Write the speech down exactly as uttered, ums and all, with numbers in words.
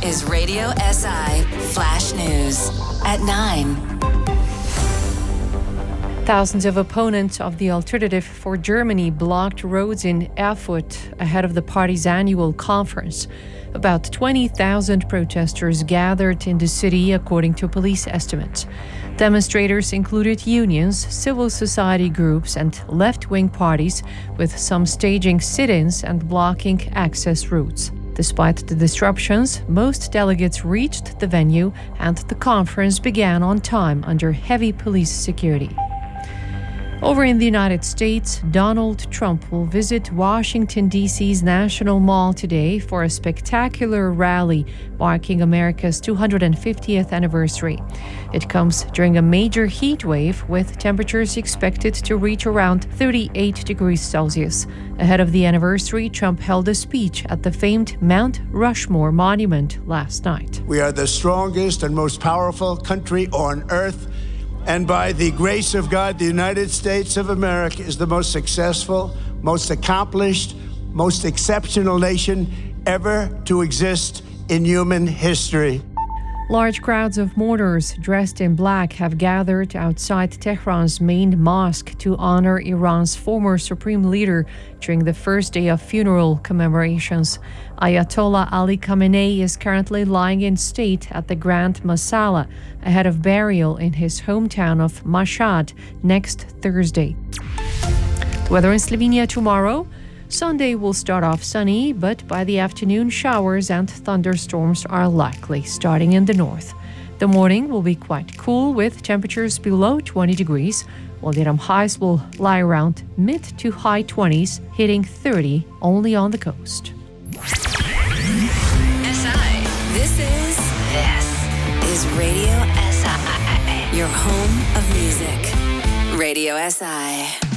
is Radio S I Flash News at nine. Thousands of opponents of the Alternative for Germany blocked roads in Erfurt ahead of the party's annual conference. About twenty thousand protesters gathered in the city, according to police estimates. Demonstrators included unions, civil society groups, and left-wing parties, with some staging sit-ins and blocking access routes. Despite the disruptions, most delegates reached the venue, and the conference began on time under heavy police security. Over in the United States, Donald Trump will visit Washington, D C's National Mall today for a spectacular rally marking America's two hundred fiftieth anniversary. It comes during a major heat wave, with temperatures expected to reach around thirty-eight degrees Celsius. Ahead of the anniversary, Trump held a speech at the famed Mount Rushmore Monument last night. We are the strongest and most powerful country on earth. And by the grace of God, the United States of America is the most successful, most accomplished, most exceptional nation ever to exist in human history. Large crowds of mourners dressed in black have gathered outside Tehran's main mosque to honor Iran's former supreme leader during the first day of funeral commemorations. Ayatollah Ali Khamenei is currently lying in state at the Grand Masala ahead of burial in his hometown of Mashhad next Thursday. The weather in Slovenia tomorrow. Sunday will start off sunny, but by the afternoon, showers and thunderstorms are likely, starting in the north. The morning will be quite cool, with temperatures below twenty degrees, while the highs will lie around mid to high twenties, hitting thirty only on the coast. S I. This is, this is Radio S I, your home of music. Radio S I.